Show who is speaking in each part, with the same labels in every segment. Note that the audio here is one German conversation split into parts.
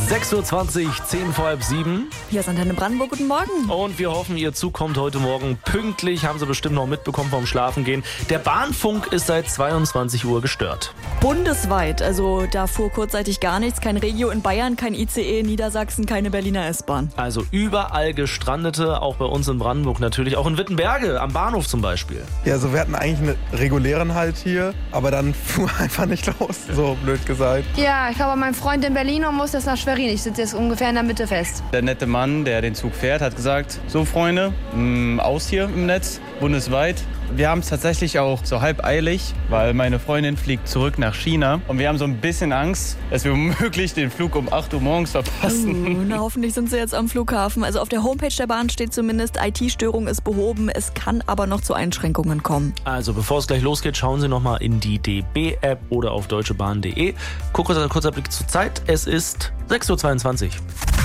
Speaker 1: 6.20 Uhr, 10 vor halb 7.
Speaker 2: Hier ist Antenne Brandenburg, guten Morgen.
Speaker 1: Und wir hoffen, ihr Zug kommt heute Morgen pünktlich. Haben Sie bestimmt noch mitbekommen vom Schlafengehen. Der Bahnfunk ist seit 22 Uhr gestört.
Speaker 2: Bundesweit, also da fuhr kurzzeitig gar nichts. Kein Regio in Bayern, kein ICE in Niedersachsen, keine Berliner S-Bahn.
Speaker 1: Also überall Gestrandete, auch bei uns in Brandenburg natürlich. Auch in Wittenberge, am Bahnhof zum Beispiel.
Speaker 3: Ja, also wir hatten eigentlich einen regulären Halt hier, aber dann fuhr einfach nicht los, so blöd gesagt.
Speaker 4: Ja, ich habe meinen Freund in Berlin und muss jetzt nach Schwerin. Ich sitze jetzt ungefähr in der Mitte fest.
Speaker 5: Der nette Mann, der den Zug fährt, hat gesagt, so Freunde, aus hier im Netz, bundesweit. Wir haben es tatsächlich auch so halb eilig, weil meine Freundin fliegt zurück nach China. Und wir haben so ein bisschen Angst, dass wir womöglich den Flug um 8 Uhr morgens verpassen.
Speaker 2: Na, hoffentlich sind sie jetzt am Flughafen. Also auf der Homepage der Bahn steht zumindest, IT-Störung ist behoben. Es kann aber noch zu Einschränkungen kommen.
Speaker 1: Also bevor es gleich losgeht, schauen Sie nochmal in die DB-App oder auf deutschebahn.de. Kurzer Blick zur Zeit. Es ist 6.22 Uhr.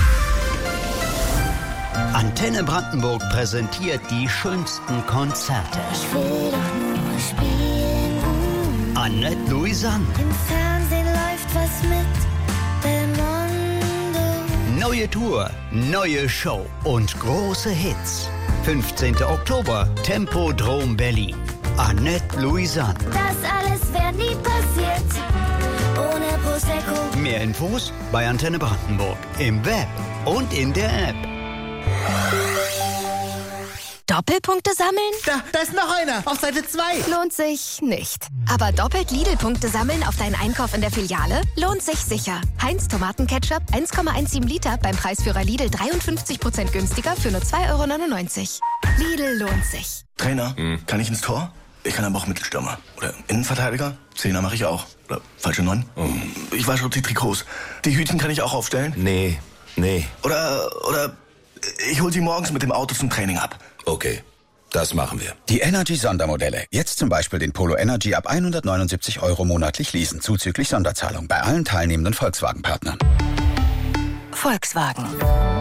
Speaker 6: Antenne Brandenburg präsentiert die schönsten Konzerte.
Speaker 7: Ich will doch nur spielen.
Speaker 6: Annette Louisanne.
Speaker 7: Im Fernsehen läuft was mit Belmondo.
Speaker 6: Neue Tour, neue Show und große Hits. 15. Oktober, Tempodrom Berlin. Annette Louisanne.
Speaker 7: Das alles wäre nie passiert ohne Prosecco.
Speaker 6: Mehr Infos bei Antenne Brandenburg. Im Web und in der App.
Speaker 8: Doppelpunkte sammeln?
Speaker 9: Da ist noch einer, auf Seite 2.
Speaker 8: Lohnt sich nicht. Aber doppelt Lidl-Punkte sammeln auf deinen Einkauf in der Filiale? Lohnt sich sicher. Heinz Tomatenketchup 1,17 Liter beim Preisführer Lidl 53% günstiger für nur 2,99 €. Lidl lohnt sich.
Speaker 10: Trainer, kann ich ins Tor? Ich kann aber auch Mittelstürmer. Oder Innenverteidiger? Zehner mache ich auch. Oder falsche 9? Ich wasche die Trikots. Die Hütchen kann ich auch aufstellen?
Speaker 11: Nee.
Speaker 10: Oder ich hol sie morgens mit dem Auto zum Training ab.
Speaker 11: Okay, das machen wir.
Speaker 12: Die Energy-Sondermodelle. Jetzt zum Beispiel den Polo Energy ab 179 € monatlich leasen, zuzüglich Sonderzahlung bei allen teilnehmenden Volkswagen-Partnern.
Speaker 8: Volkswagen.